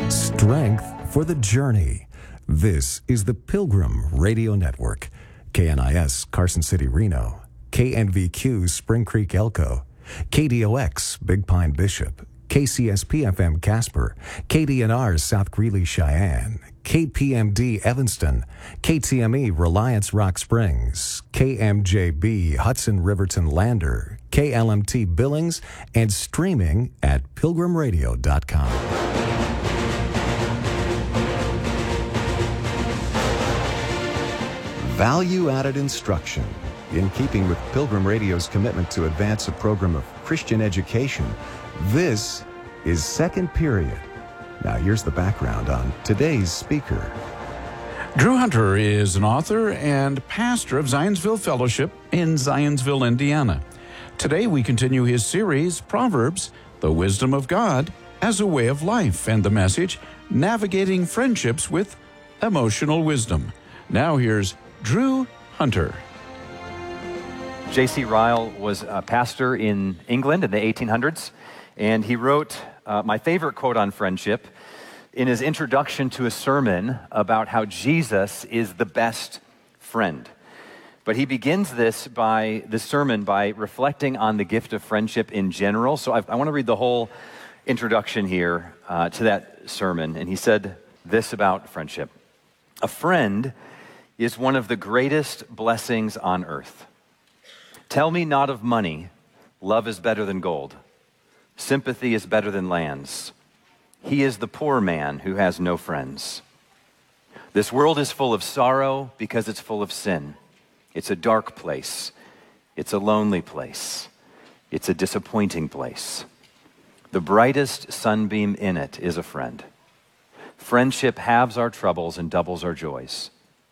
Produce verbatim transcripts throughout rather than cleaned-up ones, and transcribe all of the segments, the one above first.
Strength for the journey. This is the Pilgrim Radio Network. K N I S Carson City, Reno. K N V Q Spring Creek, Elko. K D O X Big Pine, Bishop. K C S P F M Casper. K D N R South Greeley, Cheyenne. K P M D Evanston. K T M E Reliance Rock Springs. K M J B Hudson Riverton Lander. K L M T Billings, and streaming at pilgrim radio dot com. Value-added instruction. In keeping with Pilgrim Radio's commitment to advance a program of Christian education, this is Second Period. Now here's the background on today's speaker. Drew Hunter is an author and pastor of Zionsville Fellowship in Zionsville, Indiana. Today we continue his series, Proverbs, the Wisdom of God as a Way of Life, and the message, Navigating Friendships with Emotional Wisdom. Now here's Drew Hunter. J C Ryle was a pastor in England in the eighteen hundreds, and he wrote uh, my favorite quote on friendship in his introduction to a sermon about how Jesus is the best friend. But he begins this by this sermon by reflecting on the gift of friendship in general. So I've, I want to read the whole introduction here uh, to that sermon. And he said this about friendship. A friend is one of the greatest blessings on earth. Tell me not of money, love is better than gold. Sympathy is better than lands. He is the poor man who has no friends. This world is full of sorrow because it's full of sin. It's a dark place. It's a lonely place. It's a disappointing place. The brightest sunbeam in it is a friend. Friendship halves our troubles and doubles our joys.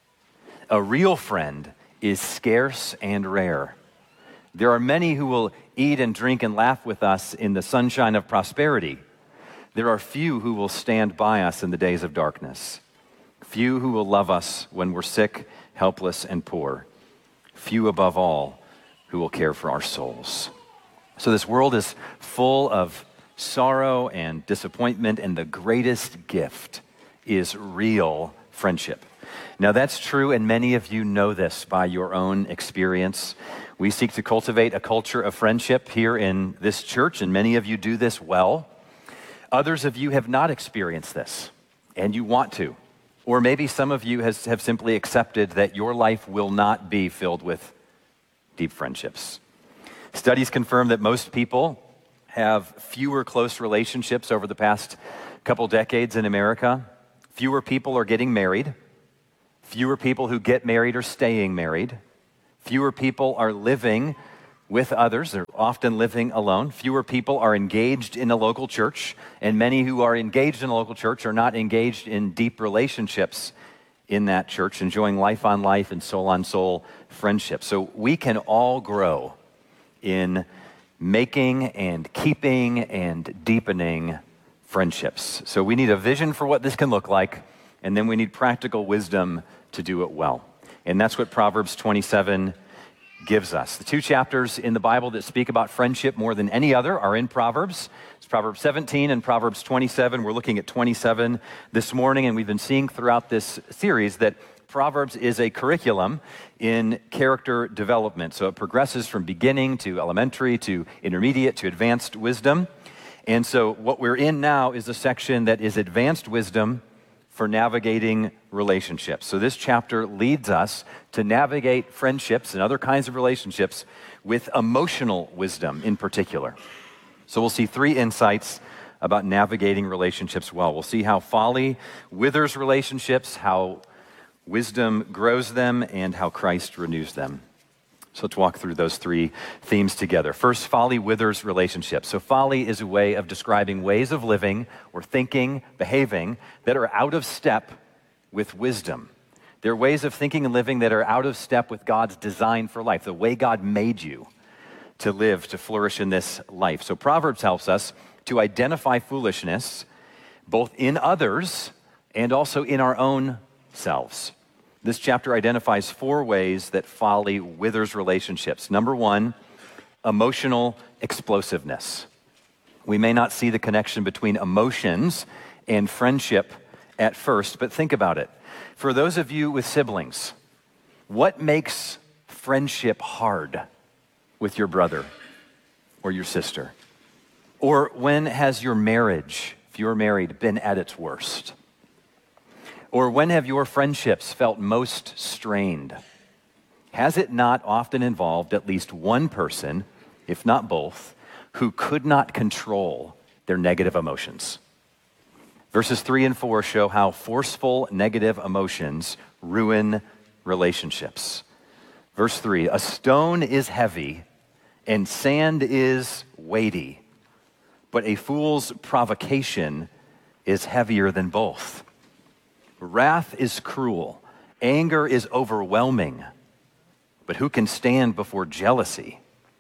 A real friend is scarce and rare. There are many who will eat and drink and laugh with us in the sunshine of prosperity. There are few who will stand by us in the days of darkness. Few who will love us when we're sick, helpless, and poor. Few above all who will care for our souls. So this world is full of sorrow and disappointment, and the greatest gift is real friendship. Now that's true, and many of you know this by your own experience. We seek to cultivate a culture of friendship here in this church, and many of you do this well. Others of you have not experienced this, and you want to. Or maybe some of you has, have simply accepted that your life will not be filled with deep friendships. Studies confirm that most people have fewer close relationships over the past couple decades in America. Fewer people are getting married. Fewer people who get married are staying married. Fewer people are living with others. They're often living alone. Fewer people are engaged in a local church, and many who are engaged in a local church are not engaged in deep relationships in that church, enjoying life on life and soul on soul friendship. So we can all grow in making and keeping and deepening friendships. So we need a vision for what this can look like, and then we need practical wisdom to do it well. And that's what Proverbs twenty-seven gives us. The two chapters in the Bible that speak about friendship more than any other are in Proverbs. It's Proverbs seventeen and Proverbs twenty-seven. We're looking at twenty-seven this morning, and we've been seeing throughout this series that Proverbs is a curriculum in character development. So it progresses from beginning to elementary to intermediate to advanced wisdom. And so what we're in now is a section that is advanced wisdom for navigating relationships. So this chapter leads us to navigate friendships and other kinds of relationships with emotional wisdom in particular. So we'll see three insights about navigating relationships well. We'll see how folly withers relationships, how wisdom grows them, and how Christ renews them. So let's walk through those three themes together. First, folly withers relationships. So folly is a way of describing ways of living or thinking, behaving that are out of step with wisdom. They're ways of thinking and living that are out of step with God's design for life, the way God made you to live, to flourish in this life. So Proverbs helps us to identify foolishness both in others and also in our own selves. This chapter identifies four ways that folly withers relationships. Number one, emotional explosiveness. We may not see the connection between emotions and friendship at first, but think about it. For those of you with siblings, what makes friendship hard with your brother or your sister? Or when has your marriage, if you're married, been at its worst? Or when have your friendships felt most strained? Has it not often involved at least one person, if not both, who could not control their negative emotions? Verses three and four show how forceful negative emotions ruin relationships. Verse three, a stone is heavy and sand is weighty, but a fool's provocation is heavier than both. Wrath is cruel, anger is overwhelming, but who can stand before jealousy?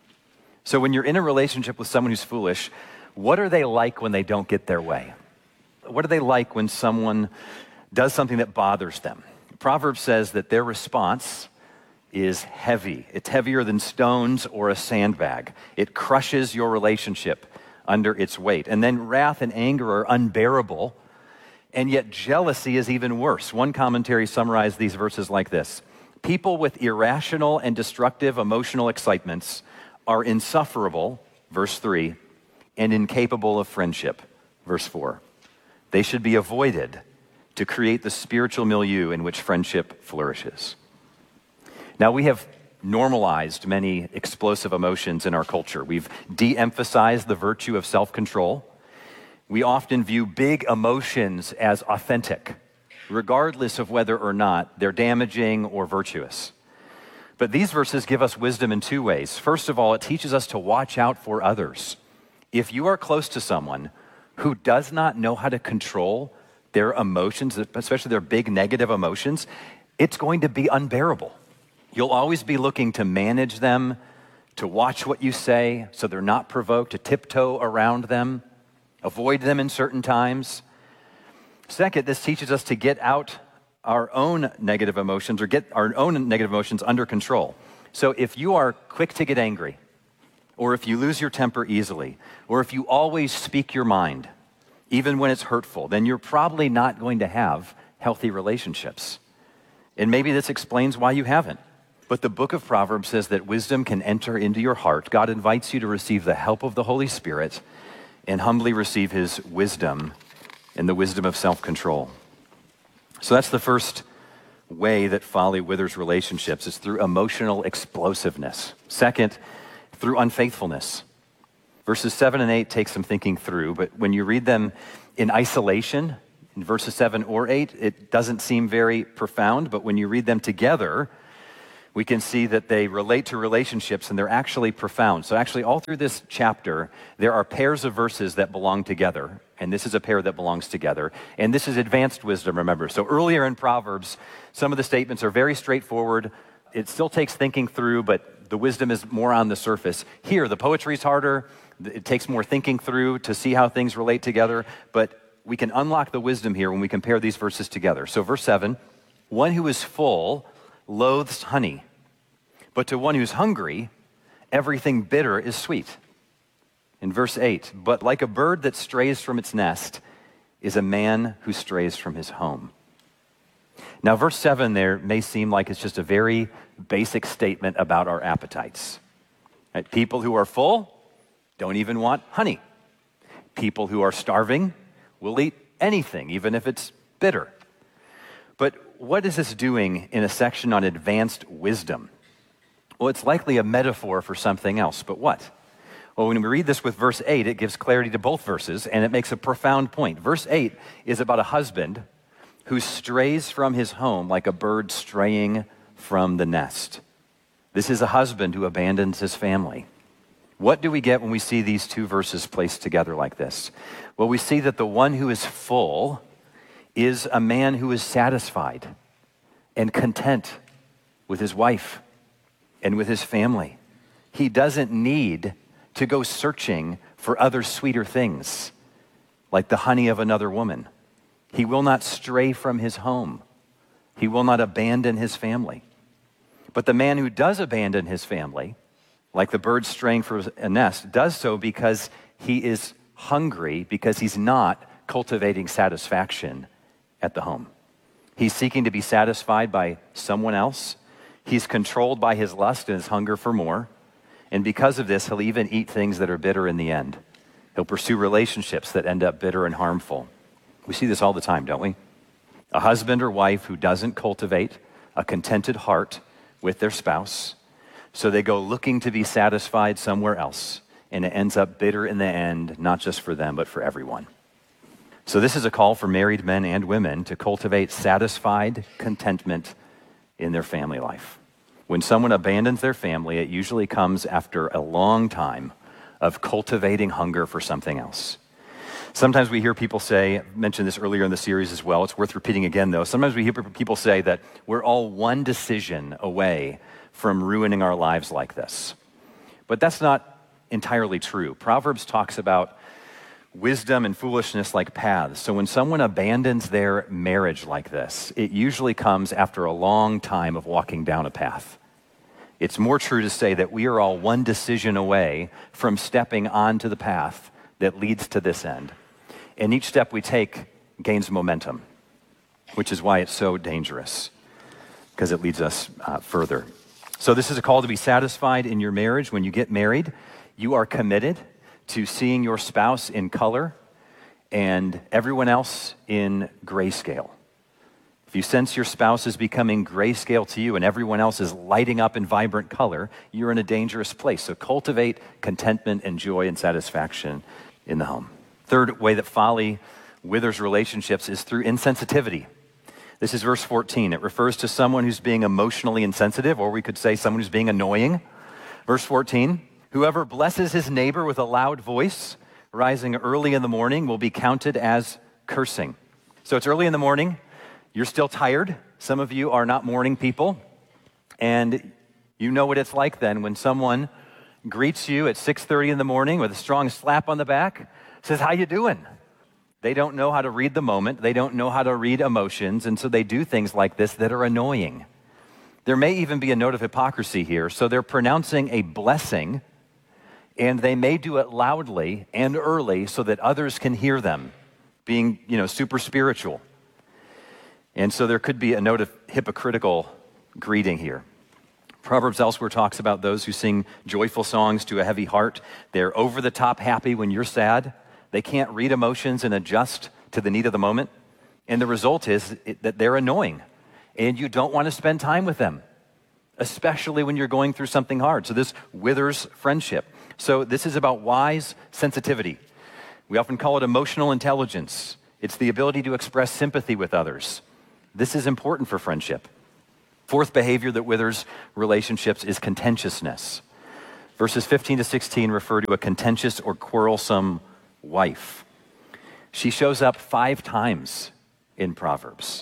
So when you're in a relationship with someone who's foolish, what are they like when they don't get their way? What are they like when someone does something that bothers them? Proverbs says that their response is heavy. It's heavier than stones or a sandbag. It crushes your relationship under its weight. And then wrath and anger are unbearable, and yet jealousy is even worse. One commentary summarized these verses like this: people with irrational and destructive emotional excitements are insufferable, verse three, and incapable of friendship, verse four. They should be avoided to create the spiritual milieu in which friendship flourishes. Now, we have normalized many explosive emotions in our culture. We've de-emphasized the virtue of self-control. We often view big emotions as authentic, regardless of whether or not they're damaging or virtuous. But these verses give us wisdom in two ways. First of all, it teaches us to watch out for others. If you are close to someone who does not know how to control their emotions, especially their big negative emotions, it's going to be unbearable. You'll always be looking to manage them, to watch what you say so they're not provoked, to tiptoe around them, avoid them in certain times. Second, this teaches us to get out our own negative emotions or get our own negative emotions under control. So if you are quick to get angry, or if you lose your temper easily, or if you always speak your mind, even when it's hurtful, then you're probably not going to have healthy relationships. And maybe this explains why you haven't. But the book of Proverbs says that wisdom can enter into your heart. God invites you to receive the help of the Holy Spirit and humbly receive his wisdom and the wisdom of self-control. So that's the first way that folly withers relationships, is through emotional explosiveness. Second, through unfaithfulness. Verses seven and eight take some thinking through, but when you read them in isolation, in verses seven or eight, it doesn't seem very profound, but when you read them together, we can see that they relate to relationships and they're actually profound. So actually all through this chapter, there are pairs of verses that belong together, and this is a pair that belongs together. And this is advanced wisdom, remember. So earlier in Proverbs, some of the statements are very straightforward. It still takes thinking through, but the wisdom is more on the surface. Here, the poetry is harder. It takes more thinking through to see how things relate together, but we can unlock the wisdom here when we compare these verses together. So verse seven, one who is full loathes honey, but to one who's hungry, everything bitter is sweet. In verse eight, but like a bird that strays from its nest is a man who strays from his home. Now, verse seven there may seem like it's just a very basic statement about our appetites. Right? People who are full don't even want honey. People who are starving will eat anything, even if it's bitter. But what is this doing in a section on advanced wisdom? Well, it's likely a metaphor for something else, but what? Well, when we read this with verse eight, it gives clarity to both verses, and it makes a profound point. Verse eight is about a husband who strays from his home like a bird straying from the nest. This is a husband who abandons his family. What do we get when we see these two verses placed together like this? Well, we see that the one who is full is a man who is satisfied and content with his wife and with his family. He doesn't need to go searching for other sweeter things, like the honey of another woman. He will not stray from his home. He will not abandon his family. But the man who does abandon his family, like the bird straying from a nest, does so because he is hungry, because he's not cultivating satisfaction at the home. He's seeking to be satisfied by someone else. He's controlled by his lust and his hunger for more. And because of this, he'll even eat things that are bitter in the end. He'll pursue relationships that end up bitter and harmful. We see this all the time, don't we? A husband or wife who doesn't cultivate a contented heart with their spouse, so they go looking to be satisfied somewhere else, and it ends up bitter in the end, not just for them, but for everyone. So this is a call for married men and women to cultivate satisfied contentment in their family life. When someone abandons their family, it usually comes after a long time of cultivating hunger for something else. Sometimes we hear people say, I mentioned this earlier in the series as well, it's worth repeating again though, sometimes we hear people say that we're all one decision away from ruining our lives like this. But that's not entirely true. Proverbs talks about wisdom and foolishness like paths. So when someone abandons their marriage like this, it usually comes after a long time of walking down a path. It's more true to say that we are all one decision away from stepping onto the path that leads to this end. And each step we take gains momentum, which is why it's so dangerous, because it leads us uh, further. So this is a call to be satisfied in your marriage. When you get married, you are committed to seeing your spouse in color and everyone else in grayscale. If you sense your spouse is becoming grayscale to you and everyone else is lighting up in vibrant color, you're in a dangerous place. So cultivate contentment and joy and satisfaction in the home. Third way that folly withers relationships is through insensitivity. This is verse fourteen. It refers to someone who's being emotionally insensitive, or we could say someone who's being annoying. Verse fourteen, whoever blesses his neighbor with a loud voice, rising early in the morning, will be counted as cursing. So it's early in the morning. You're still tired. Some of you are not morning people. And you know what it's like then when someone greets you at six thirty in the morning with a strong slap on the back, says, how you doing? They don't know how to read the moment. They don't know how to read emotions. And so they do things like this that are annoying. There may even be a note of hypocrisy here. So they're pronouncing a blessing, and they may do it loudly and early so that others can hear them, being, you know, super spiritual. And so there could be a note of hypocritical greeting here. Proverbs elsewhere talks about those who sing joyful songs to a heavy heart. They're over the top happy when you're sad. They can't read emotions and adjust to the need of the moment. And the result is that they're annoying, and you don't want to spend time with them, especially when you're going through something hard. So this withers friendship. So this is about wise sensitivity. We often call it emotional intelligence. It's the ability to express sympathy with others. This is important for friendship. Fourth behavior that withers relationships is contentiousness. Verses fifteen to sixteen refer to a contentious or quarrelsome wife. She shows up five times in Proverbs.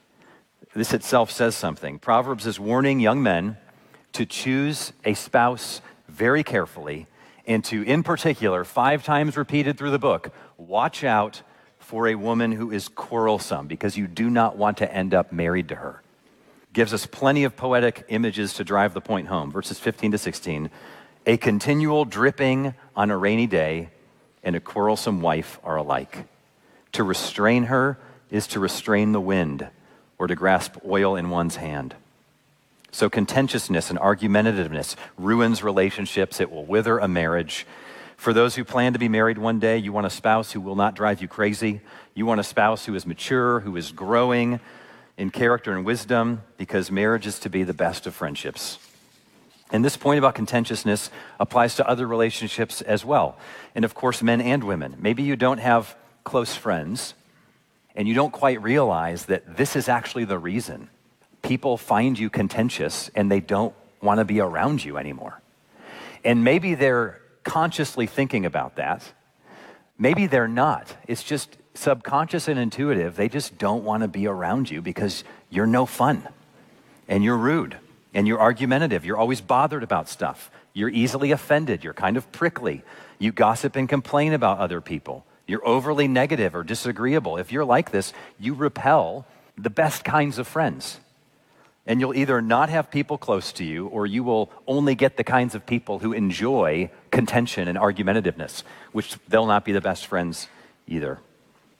This itself says something. Proverbs is warning young men to choose a spouse very carefully and to, in particular, five times repeated through the book, watch out for a woman who is quarrelsome, because you do not want to end up married to her. Gives us plenty of poetic images to drive the point home. Verses fifteen to sixteen, a continual dripping on a rainy day and a quarrelsome wife are alike. To restrain her is to restrain the wind, or to grasp oil in one's hand. So contentiousness and argumentativeness ruins relationships. It will wither a marriage. For those who plan to be married one day, you want a spouse who will not drive you crazy. You want a spouse who is mature, who is growing in character and wisdom, because marriage is to be the best of friendships. And this point about contentiousness applies to other relationships as well. And of course, men and women. Maybe you don't have close friends, and you don't quite realize that this is actually the reason people find you contentious and they don't want to be around you anymore. And maybe they're consciously thinking about that. Maybe they're not. It's just subconscious and intuitive. They just don't want to be around you because you're no fun and you're rude and you're argumentative. You're always bothered about stuff. You're easily offended. You're kind of prickly. You gossip and complain about other people. You're overly negative or disagreeable. If you're like this, you repel the best kinds of friends. And you'll either not have people close to you, or you will only get the kinds of people who enjoy contention and argumentativeness, which they'll not be the best friends either.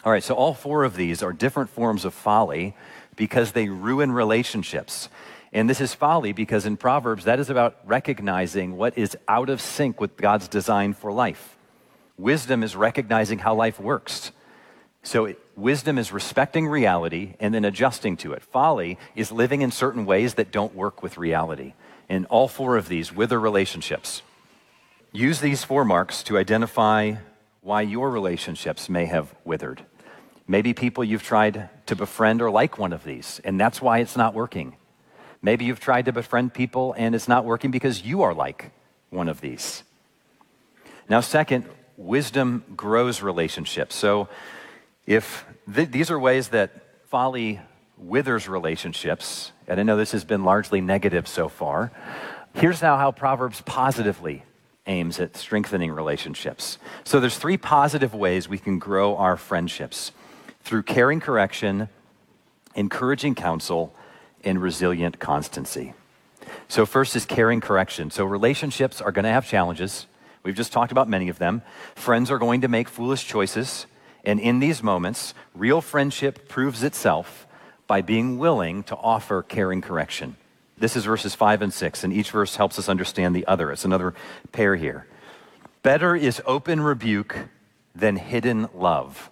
All right, so all four of these are different forms of folly because they ruin relationships. And this is folly because in Proverbs, that is about recognizing what is out of sync with God's design for life. Wisdom is recognizing how life works. So it, wisdom is respecting reality and then adjusting to it. Folly is living in certain ways that don't work with reality. And all four of these wither relationships. Use these four marks to identify why your relationships may have withered. Maybe people you've tried to befriend are like one of these, and that's why it's not working. Maybe you've tried to befriend people and it's not working because you are like one of these. Now, second, wisdom grows relationships. So if th- these are ways that folly withers relationships, and I know this has been largely negative so far, here's now how Proverbs positively aims at strengthening relationships. So there's three positive ways we can grow our friendships: through caring correction, encouraging counsel, and resilient constancy. So first is caring correction. So relationships are going to have challenges. We've just talked about many of them. Friends are going to make foolish choices. And in these moments, real friendship proves itself by being willing to offer caring correction. This is verses five and six, and each verse helps us understand the other. It's another pair here. Better is open rebuke than hidden love.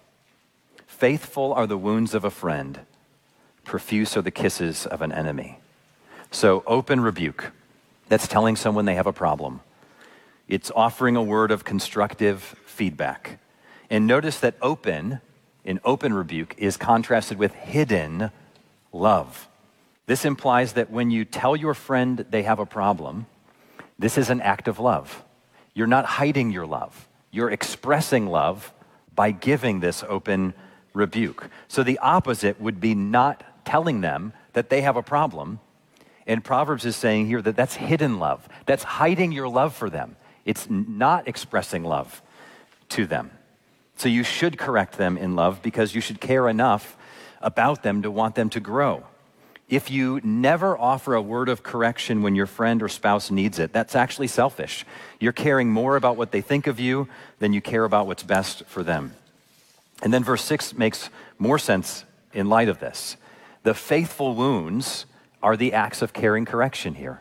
Faithful are the wounds of a friend. Profuse are the kisses of an enemy. So open rebuke, that's telling someone they have a problem. It's offering a word of constructive feedback. And notice that open, in open rebuke, is contrasted with hidden love. This implies that when you tell your friend they have a problem, this is an act of love. You're not hiding your love. You're expressing love by giving this open rebuke. So the opposite would be not telling them that they have a problem. And Proverbs is saying here that that's hidden love. That's hiding your love for them. It's not expressing love to them. So you should correct them in love because you should care enough about them to want them to grow. If you never offer a word of correction when your friend or spouse needs it, that's actually selfish. You're caring more about what they think of you than you care about what's best for them. And then verse six makes more sense in light of this. The faithful wounds are the acts of caring correction here.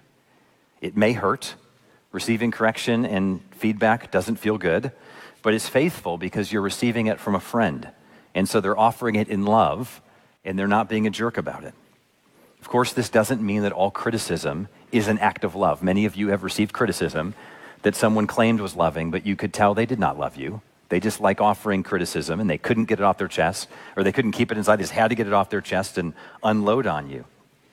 It may hurt. Receiving correction and feedback doesn't feel good, but it's faithful because you're receiving it from a friend. And so they're offering it in love, and they're not being a jerk about it. Of course, this doesn't mean that all criticism is an act of love. Many of you have received criticism that someone claimed was loving, but you could tell they did not love you. They just like offering criticism, and they couldn't get it off their chest, or they couldn't keep it inside. They just had to get it off their chest and unload on you.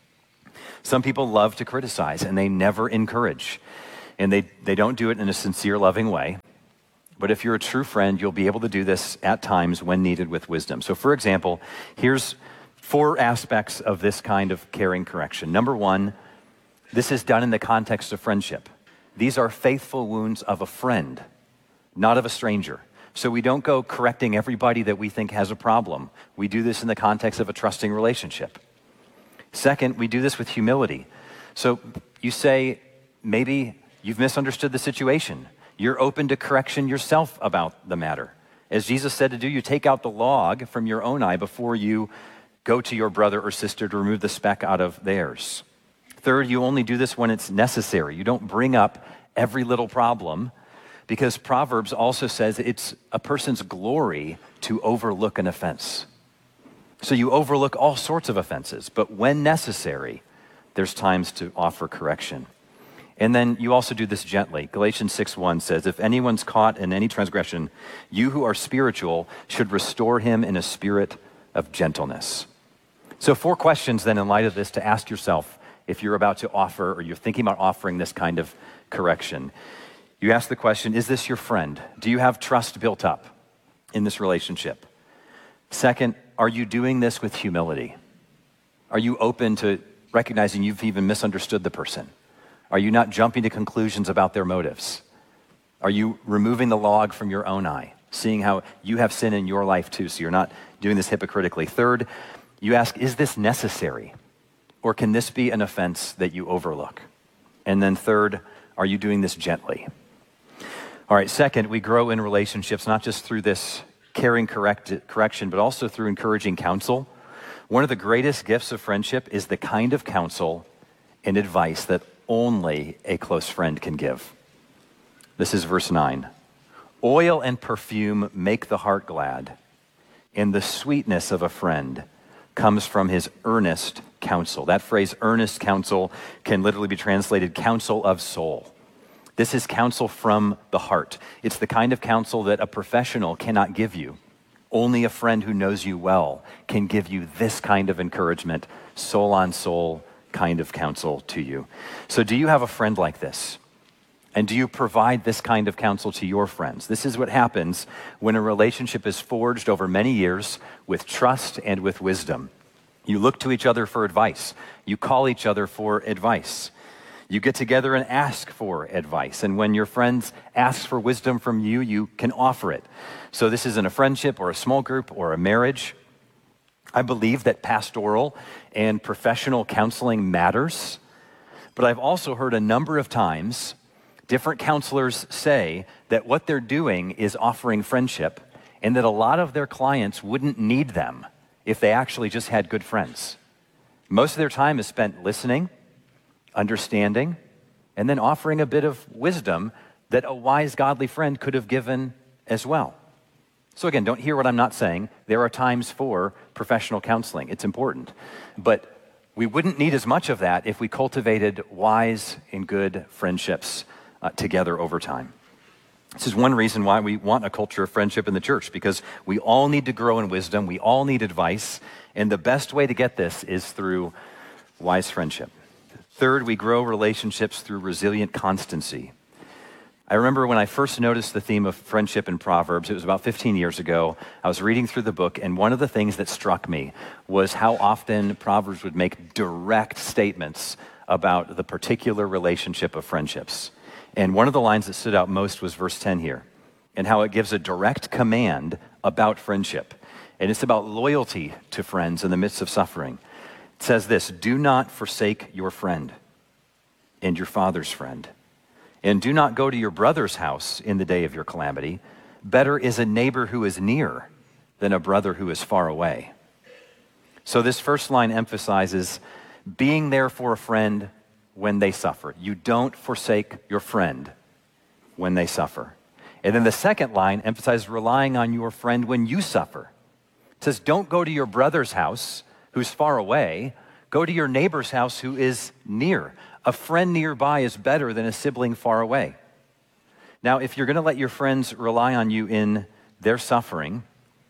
Some people love to criticize, and they never encourage. And they, they don't do it in a sincere, loving way. But if you're a true friend, you'll be able to do this at times when needed with wisdom. So for example, here's four aspects of this kind of caring correction. Number one, this is done in the context of friendship. These are faithful wounds of a friend, not of a stranger. So we don't go correcting everybody that we think has a problem. We do this in the context of a trusting relationship. Second, we do this with humility. So you say, maybe you've misunderstood the situation. You're open to correction yourself about the matter. As Jesus said to do, you take out the log from your own eye before you go to your brother or sister to remove the speck out of theirs. Third, you only do this when it's necessary. You don't bring up every little problem, because Proverbs also says it's a person's glory to overlook an offense. So you overlook all sorts of offenses, but when necessary, there's times to offer correction. And then you also do this gently. Galatians six one says, if anyone's caught in any transgression, you who are spiritual should restore him in a spirit of gentleness. So four questions then in light of this to ask yourself if you're about to offer or you're thinking about offering this kind of correction. You ask the question, is this your friend? Do you have trust built up in this relationship? Second, are you doing this with humility? Are you open to recognizing you've even misunderstood the person? Are you not jumping to conclusions about their motives? Are you removing the log from your own eye, seeing how you have sin in your life too, so you're not doing this hypocritically? Third, you ask, is this necessary? Or can this be an offense that you overlook? And then third, are you doing this gently? All right, second, we grow in relationships not just through this caring correct, correction, but also through encouraging counsel. One of the greatest gifts of friendship is the kind of counsel and advice that only a close friend can give. This is verse nine. Oil and perfume make the heart glad, and the sweetness of a friend comes from his earnest counsel. That phrase, earnest counsel, can literally be translated counsel of soul. This is counsel from the heart. It's the kind of counsel that a professional cannot give you. Only a friend who knows you well can give you this kind of encouragement, soul on soul kind of counsel to you. So do you have a friend like this? And do you provide this kind of counsel to your friends? This is what happens when a relationship is forged over many years with trust and with wisdom. You look to each other for advice. You call each other for advice. You get together and ask for advice. And when your friends ask for wisdom from you, you can offer it. So this isn't a friendship or a small group or a marriage. I believe that pastoral and professional counseling matters. But I've also heard a number of times different counselors say that what they're doing is offering friendship, and that a lot of their clients wouldn't need them if they actually just had good friends. Most of their time is spent listening, understanding, and then offering a bit of wisdom that a wise, godly friend could have given as well. So again, don't hear what I'm not saying. There are times for professional counseling. It's important. But we wouldn't need as much of that if we cultivated wise and good friendships Uh, together over time. This is one reason why we want a culture of friendship in the church, because we all need to grow in wisdom, we all need advice, and the best way to get this is through wise friendship. Third, we grow relationships through resilient constancy. I remember when I first noticed the theme of friendship in Proverbs, it was about fifteen years ago. I was reading through the book, and one of the things that struck me was how often Proverbs would make direct statements about the particular relationship of friendships. And one of the lines that stood out most was verse ten here, and how it gives a direct command about friendship. And it's about loyalty to friends in the midst of suffering. It says this, do not forsake your friend and your father's friend, and do not go to your brother's house in the day of your calamity. Better is a neighbor who is near than a brother who is far away. So this first line emphasizes being there for a friend when they suffer. You don't forsake your friend when they suffer. And then the second line emphasizes relying on your friend when you suffer. It says, don't go to your brother's house who's far away. Go to your neighbor's house who is near. A friend nearby is better than a sibling far away. Now, if you're going to let your friends rely on you in their suffering,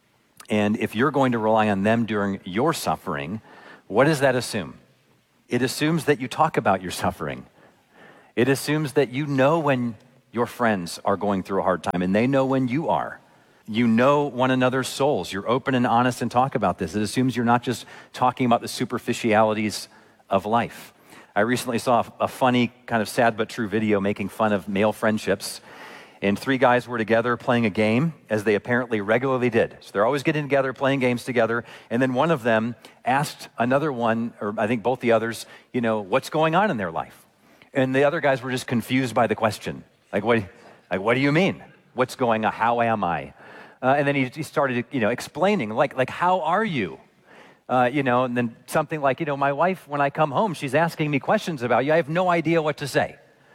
and if you're going to rely on them during your suffering, what does that assume? It assumes that you talk about your suffering. It assumes that you know when your friends are going through a hard time, and they know when you are. You know one another's souls. You're open and honest and talk about this. It assumes you're not just talking about the superficialities of life. I recently saw a funny, kind of sad but true video making fun of male friendships. And three guys were together playing a game, as they apparently regularly did. So they're always getting together, playing games together. And then one of them asked another one, or I think both the others, you know, what's going on in their life? And the other guys were just confused by the question. Like, what, like, what do you mean? What's going on? How am I? Uh, and then he, he started, you know, explaining, like, like, how are you? Uh, you know, and then something like, you know, my wife, when I come home, she's asking me questions about you. I have no idea what to say.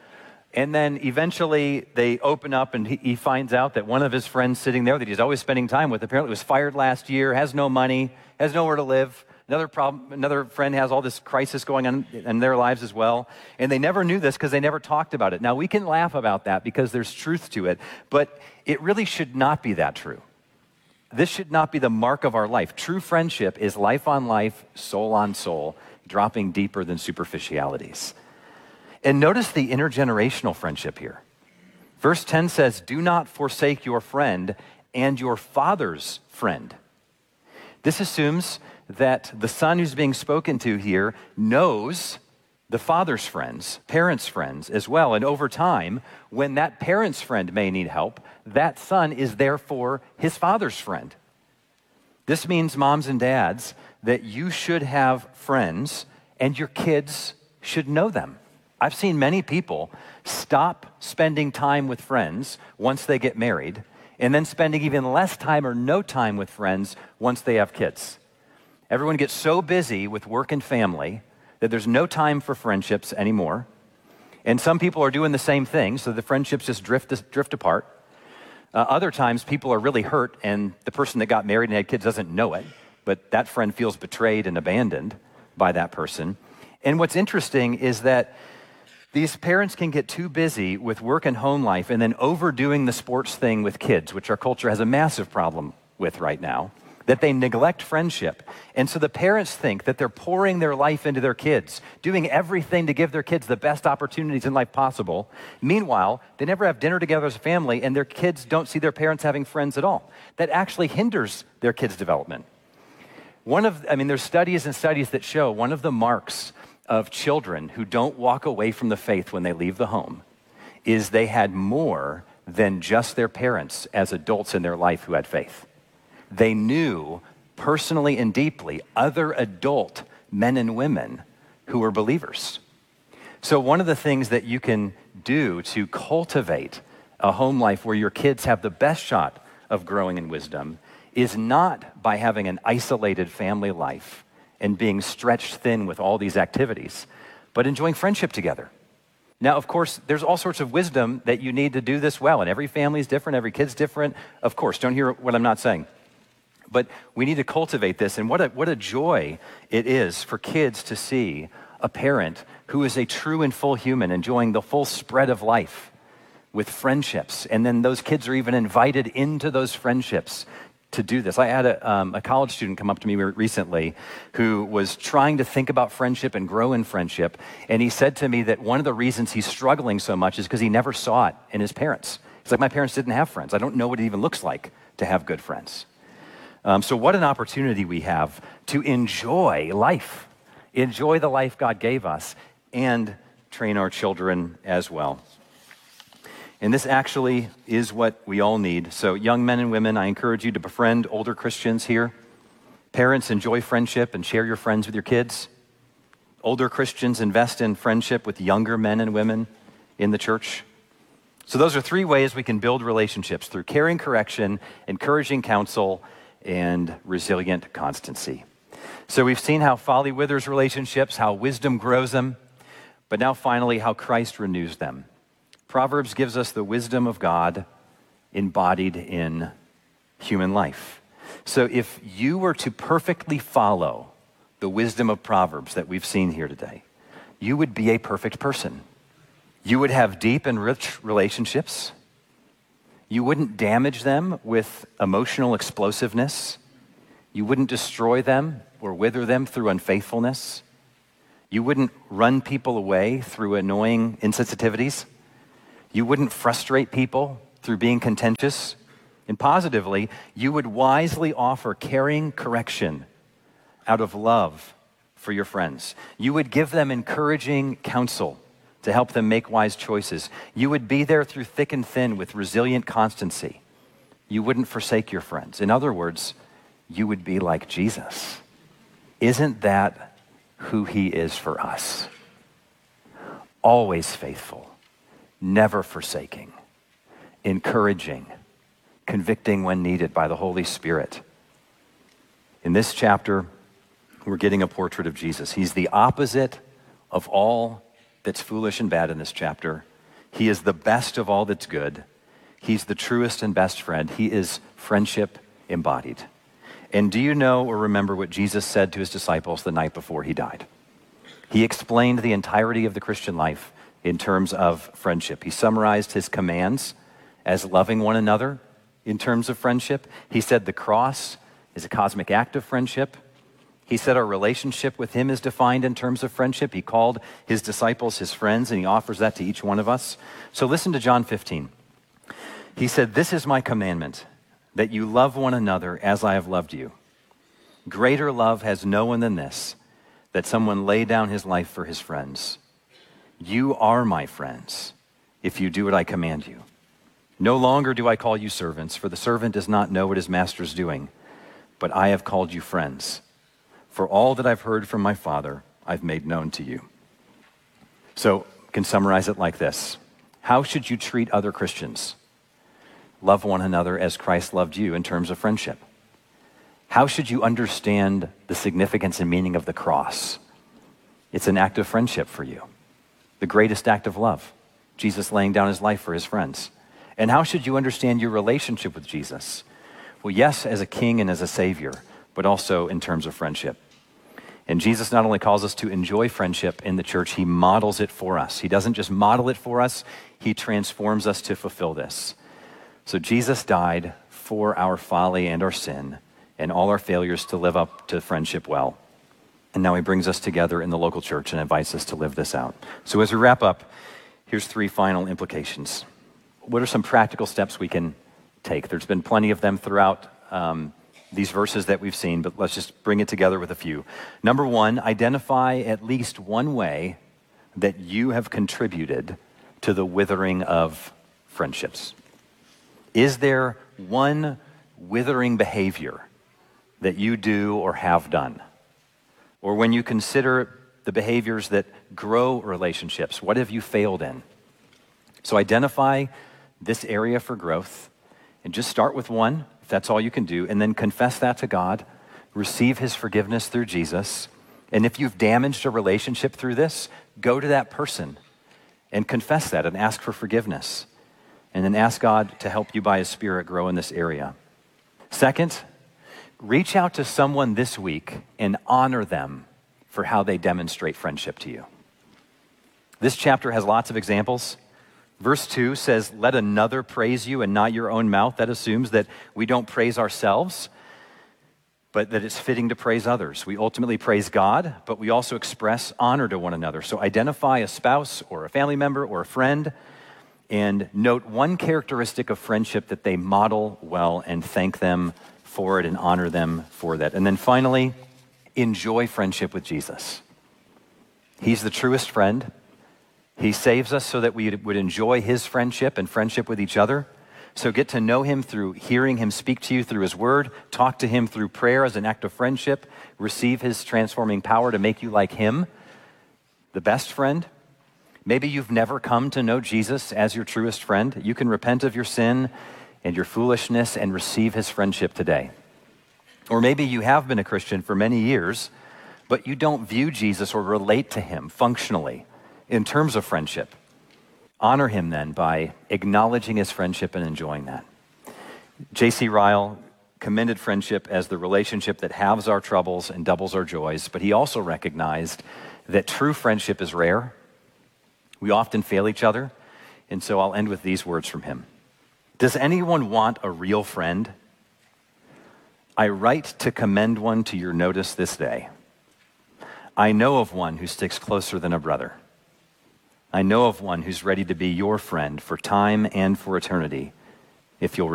And then eventually they open up and he, he finds out that one of his friends sitting there that he's always spending time with apparently was fired last year, has no money, has nowhere to live. Another problem, another friend has all this crisis going on in their lives as well. And they never knew this because they never talked about it. Now we can laugh about that because there's truth to it, but it really should not be that true. This should not be the mark of our life. True friendship is life on life, soul on soul, dropping deeper than superficialities. And notice the intergenerational friendship here. Verse ten says, do not forsake your friend and your father's friend. This assumes that the son who's being spoken to here knows the father's friends, parents' friends as well. And over time, when that parent's friend may need help, that son is therefore his father's friend. This means, moms and dads, that you should have friends and your kids should know them. I've seen many people stop spending time with friends once they get married and then spending even less time or no time with friends once they have kids. Everyone gets so busy with work and family that there's no time for friendships anymore. And some people are doing the same thing, so the friendships just drift, drift apart. Uh, other times, people are really hurt, and the person that got married and had kids doesn't know it, but that friend feels betrayed and abandoned by that person. And what's interesting is that these parents can get too busy with work and home life and then overdoing the sports thing with kids, which our culture has a massive problem with right now, that they neglect friendship. And so the parents think that they're pouring their life into their kids, doing everything to give their kids the best opportunities in life possible. Meanwhile, they never have dinner together as a family, and their kids don't see their parents having friends at all. That actually hinders their kids' development. One of, I mean, there's studies and studies that show one of the marks of children who don't walk away from the faith when they leave the home is they had more than just their parents as adults in their life who had faith. They knew personally and deeply other adult men and women who were believers. So one of the things that you can do to cultivate a home life where your kids have the best shot of growing in wisdom is not by having an isolated family life and being stretched thin with all these activities, but enjoying friendship together. Now, of course, there's all sorts of wisdom that you need to do this well, and every family is different, every kid's different. Of course, don't hear what I'm not saying. But we need to cultivate this, and what a, what a joy it is for kids to see a parent who is a true and full human enjoying the full spread of life with friendships, and then those kids are even invited into those friendships to do this. I had a, um, a college student come up to me recently who was trying to think about friendship and grow in friendship, and he said to me that one of the reasons he's struggling so much is because he never saw it in his parents. He's like, my parents didn't have friends. I don't know what it even looks like to have good friends. Um, so what an opportunity we have to enjoy life, enjoy the life God gave us, and train our children as well. And this actually is what we all need. So young men and women, I encourage you to befriend older Christians here. Parents, enjoy friendship and share your friends with your kids. Older Christians, invest in friendship with younger men and women in the church. So those are three ways we can build relationships: through caring correction, encouraging counsel, and resilient constancy. So we've seen how folly withers relationships, how wisdom grows them, but now finally how Christ renews them. Proverbs gives us the wisdom of God embodied in human life. So if you were to perfectly follow the wisdom of Proverbs that we've seen here today, you would be a perfect person. You would have deep and rich relationships. You wouldn't damage them with emotional explosiveness. You wouldn't destroy them or wither them through unfaithfulness. You wouldn't run people away through annoying insensitivities. You wouldn't frustrate people through being contentious. And positively, you would wisely offer caring correction out of love for your friends. You would give them encouraging counsel to help them make wise choices. You would be there through thick and thin with resilient constancy. You wouldn't forsake your friends. In other words, you would be like Jesus. Isn't that who he is for us? Always faithful, never forsaking, encouraging, convicting when needed by the Holy Spirit. In this chapter, we're getting a portrait of Jesus. He's the opposite of all that's foolish and bad in this chapter. He is the best of all that's good. He's the truest and best friend. He is friendship embodied. And do you know or remember what Jesus said to his disciples the night before he died? He explained the entirety of the Christian life in terms of friendship. He summarized his commands as loving one another in terms of friendship. He said the cross is a cosmic act of friendship. He said our relationship with him is defined in terms of friendship. He called his disciples his friends, and he offers that to each one of us. So listen to John fifteen. He said, "This is my commandment, that you love one another as I have loved you. Greater love has no one than this, that someone lay down his life for his friends. You are my friends if you do what I command you. No longer do I call you servants, for the servant does not know what his master is doing, but I have called you friends. For all that I've heard from my Father, I've made known to you." So, I can summarize it like this. How should you treat other Christians? love one another as Christ loved you in terms of friendship? How should you understand the significance and meaning of the cross? It's an act of friendship for you, the greatest act of love, Jesus laying down his life for his friends. And how should you understand your relationship with Jesus? Well, yes, as a king and as a savior, but also in terms of friendship. And Jesus not only calls us to enjoy friendship in the church, he models it for us. He doesn't just model it for us, he transforms us to fulfill this. So Jesus died for our folly and our sin and all our failures to live up to friendship well. And now he brings us together in the local church and invites us to live this out. So as we wrap up, here's three final implications. What are some practical steps we can take? There's been plenty of them throughout um, these verses that we've seen, but let's just bring it together with a few. Number one, identify at least one way that you have contributed to the withering of friendships. Is there one withering behavior that you do or have done? Or when you consider the behaviors that grow relationships, what have you failed in? So identify this area for growth and just start with one, if that's all you can do, and then confess that to God, receive his forgiveness through Jesus. And if you've damaged a relationship through this, go to that person and confess that and ask for forgiveness. And then ask God to help you by his Spirit grow in this area. Second, reach out to someone this week and honor them for how they demonstrate friendship to you. This chapter has lots of examples. Verse two says, let another praise you and not your own mouth. That assumes that we don't praise ourselves, but that it's fitting to praise others. We ultimately praise God, but we also express honor to one another. So identify a spouse or a family member or a friend and note one characteristic of friendship that they model well and thank them for it and honor them for that. And then finally, enjoy friendship with Jesus. He's the truest friend. He saves us so that we would enjoy his friendship and friendship with each other. So get to know him through hearing him speak to you through his word, talk to him through prayer as an act of friendship, receive his transforming power to make you like him, the best friend. Maybe you've never come to know Jesus as your truest friend. You can repent of your sin and your foolishness and receive his friendship today. Or maybe you have been a Christian for many years, but you don't view Jesus or relate to him functionally in terms of friendship. Honor him then by acknowledging his friendship and enjoying that. J C Ryle commended friendship as the relationship that halves our troubles and doubles our joys, but he also recognized that true friendship is rare. We often fail each other, and so I'll end with these words from him. Does anyone want a real friend? I write to commend one to your notice this day. I know of one who sticks closer than a brother. I know of one who's ready to be your friend for time and for eternity, if you'll